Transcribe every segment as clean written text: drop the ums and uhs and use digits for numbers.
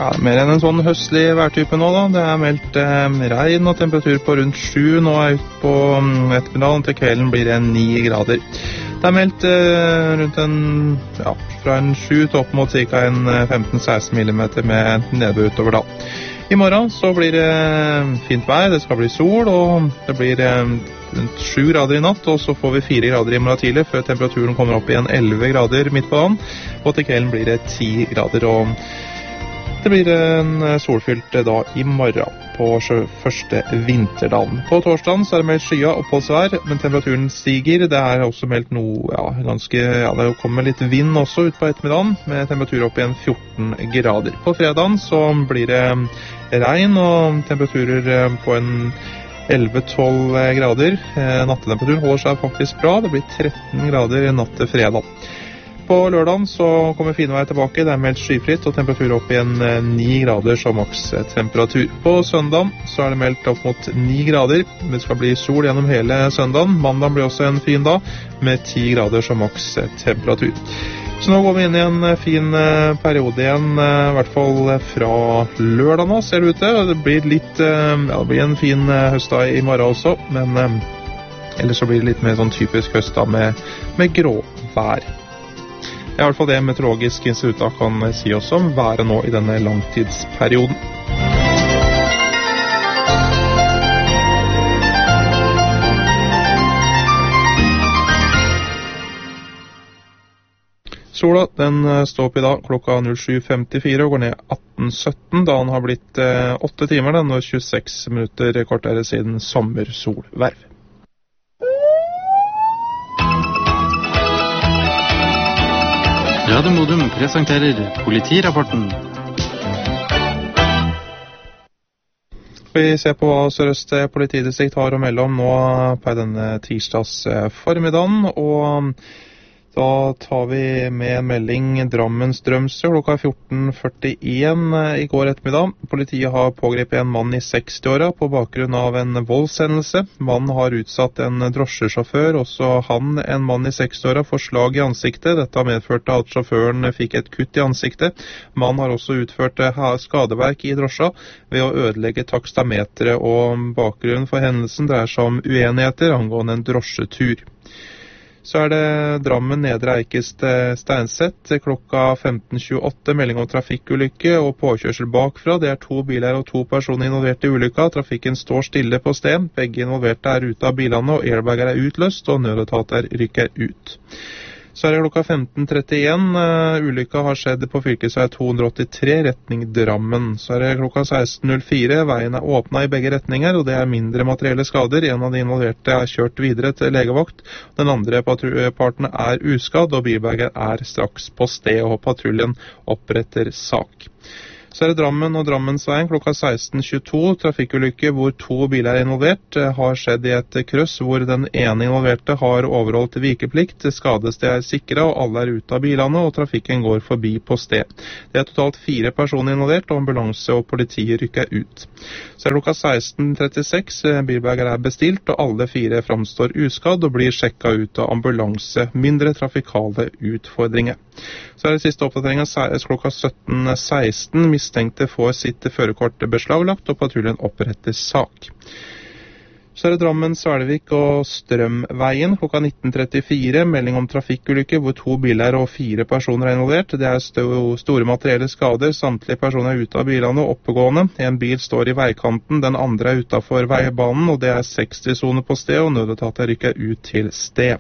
Ja, mer enn en sånn høstlig værtype nå da. Det meldt regn og temperatur på rundt 7. Nå ut på ettermiddagen, til kvelden blir det 9 grader. Det meldt rundt fra en 7 til opp mot ca. en 15-16 millimeter med nedbør utover da. I morgen så blir det fint vær, det skal bli sol, og det blir rundt 7 grader i natt, og så får vi 4 grader i morgen tidlig, før temperaturen kommer opp igjen 11 grader midt på dagen, og til kvelden blir det 10 grader, og det blir en solfylt dag i morgen på første vinterdagen. På torsdagen så er det meldt skya oppholdsvær, men temperaturen stiger. Det er også meldt det kommer litt vind også ut på ettermiddagen, med temperatur opp igjen 14 grader. På fredagen så blir det regn og temperaturer på en 11-12 grader. Nattetemperaturen holder seg faktisk bra. Det blir 13 grader natt til fredag. På lørdagen så kommer finvær tilbake, det er meldt skyfritt og temperatur opp igjen 9 grader som maks temperatur. På søndagen så er det meldt opp mot 9 grader, men det skal bli sol gjennom hele søndagen. Mandagen blir også en fin dag med 10 grader som maks temperatur. Så nå går vi inn i en fin periode igjen, i hvert fall fra lørdag nå, ser det ut til. Det blir det blir en fin høstdag i morgen også, men ellers så blir det litt mer sånn typisk høstdag med grå vær. Det er i hvert fall det Meteorologisk institutt kan si oss om været nå i denne langtidsperioden. Sola den står opp i dag klokka 07.54 og går ned 18.17, da den har blitt 8 timer og 26 minutter kortere siden sommersolverv. Radio Modum presenterer politirapporten. Vi ser på hva Sør-Øst politidistrikt har å melde om nå på denne tirsdags formiddagen, og da tar vi med en melding Drammen-Strømsø klokka 14.41 i går ettermiddag. Politiet har pågrepet en mann i 60-åra på bakgrunn av en voldshendelse. Mannen har utsatt en drosjesjåfør, også han en mann i 60-åra, for slag i ansiktet. Dette har medført at sjåføren fikk et kutt i ansiktet. Mannen har også utført skadeverk i drosja ved å ødelegge takstameteret, og bakgrunnen for hendelsen dreier seg om uenigheter angående en drosjetur. Så er det Drammen Nedre Eikest Steinset klokka 15.28, melding om trafikkulykke og påkjørsel bakfra. Det er 2 biler og 2 personer involvert i ulykka. Trafikken står stille på sted. Begge involverte er ute av bilene, og airbager er utløst, og nødetater rykker ut. Så er det klokka 15.31, ulykka har skjedd på fylkesvei 283, retning Drammen. Så er det klokka 16.04, veien er åpnet i begge retninger, og det er mindre materielle skader. En av de involverte er kjørt videre til legevakt. Den andre parten er uskadd, og bilberger er straks på sted, og patruljen oppretter sak. Så er det Drammen og Drammensveien klokka 16.22. Trafikkulykke hvor 2 biler er involvert har skjedd i et kryss hvor den ene involverte har overholdt vikeplikt. Skadested er sikret, og alle er ute av bilene, og trafikken går forbi på sted. Det er totalt 4 personer involvert, og ambulanse og politiet rykker ut. Så er det klokka 16.36. Bilberger er bestilt, og alle 4 framstår uskadd og blir sjekket ut av ambulanse. Mindre trafikale utfordringer. Så er det siste oppdateringen klokka 17.16. Mistenkte får sitt førerkort beslaglagt, og patruljen oppretter sak. Så er det Drammen, Svelvik og Strømveien klokka 19.34. Melding om trafikkulykke hvor 2 biler og 4 personer er involvert. Det er store materielle skader. Samtlige personer er ute av bilene og oppegående. En bil står i veikanten, den andre er utenfor veibanen, og det er 60-sone på sted, og nødetater rykker ut til sted.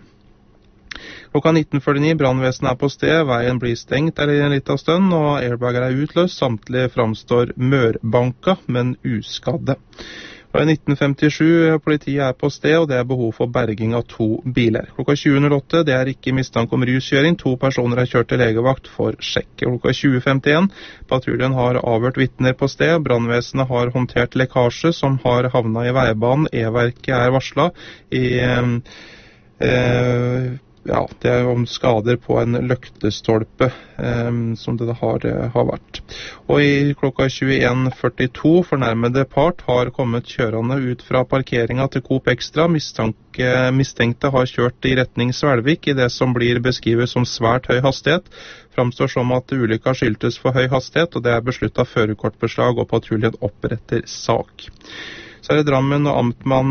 Klokka 19.49, brannvesenet er på sted, veien blir stengt en liten stund, og airbager er utløst. Samtlige framstår mørbanka, men uskadde. Og i 1957, politiet er på sted, og det er behov for berging av 2 biler. Klokka 20.08, det er ikke mistanke om ruskjøring. 2 personer er kjørt til legevakt for sjekk. Klokka 20.51, patruljen har avhørt vitner på sted. Brannvesenet har håndtert lekkasje som har havnet i veibanen. E-verket er varslet. det er om skader på en løktestolpe som det har vært. Og i klokka 21:42 fornærmede part har kommet kjørende ut fra parkeringen til Coop Extra. Mistenkte har kjørt i retning Svelvik i det som blir beskrivet som svært høy hastighet. Framstår som at ulykka skyldtes for høy hastighet, og det er besluttet førerkortbeslag og patruljen oppretter sak. Så er det Drammen og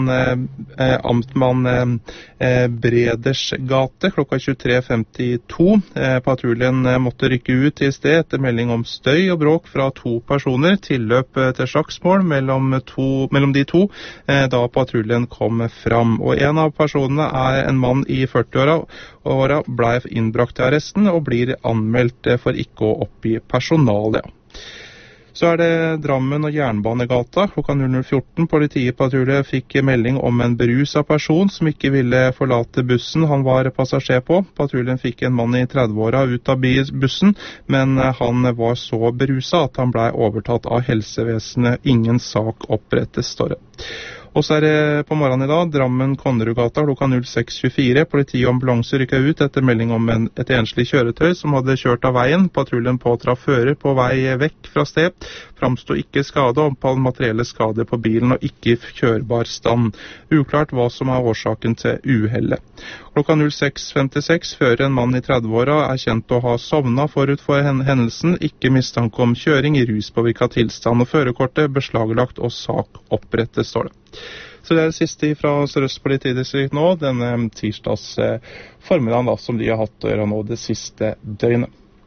Amtmann Breders gate klokka 23:52. Patruljen måtte rykke ut i sted etter melding om støy og bråk fra 2 personer. Tilløp til slagsmål mellom de to da patruljen kom fram. Og en av personene er en mann i 40-åra, ble innbrakt til arresten og blir anmeldt for ikke å oppgi personale. Så er det Drammen og Jernbanegata klokka 00:14. Politipatrulje fikk melding om en beruset person som ikke ville forlate bussen han var passasjer på. Patruljen fikk en mann i 30-åra ut av bussen, men han var så beruset at han ble overtatt av helsevesenet. Ingen sak opprettes, står det. Og så er det på morgenen i dag, Drammen Konnerudgata klokka 06:24. Politi og ambulanse rykket ut etter melding om et enslig kjøretøy som hadde kjørt av veien. Patruljen påtraff fører på vei vekk fra sted. Framstod ikke skade, og materielle skader på bilen og ikke kjørbar stand. Uklart hva som er årsaken til uhellet. Klokka 06:56 fører en mann i 30-åra er kjent å ha sovna forut for hendelsen. Ikke mistanke om kjøring i ruspåvirket tilstand, og førerkortet beslaglagt og sak opprettet, står det. Så det er det siste fra Sør-Øst politidistrikt nå, denne tirsdags formiddagen da, som de har hatt å gjøre nå det siste døgnet.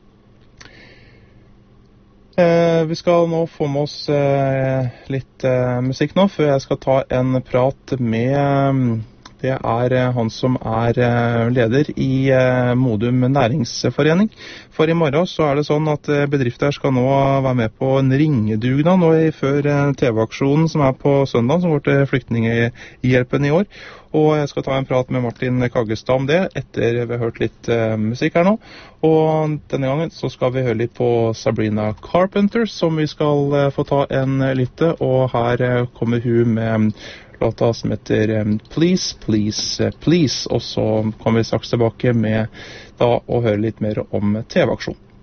Vi skal nå få med oss litt musikk nå, før jeg skal ta en prat med det er han som er leder i Modum Næringsforening. For i morgen så er det sånn at bedrifter skal nå være med på en ringedugnad nå før TV-aksjonen som er på søndag, som går til flyktninghjelpen i år. Og jeg skal ta en prat med Martin Kaggestad om det etter vi har hørt litt musikk her nå. Og denne gangen så skal vi høre litt på Sabrina Carpenter, som vi skal få ta en lytte. Og her kommer hun med låta som heter Please, Please, Please. Og så kommer vi straks tilbake med da å høre litt mer om TV-aksjonen.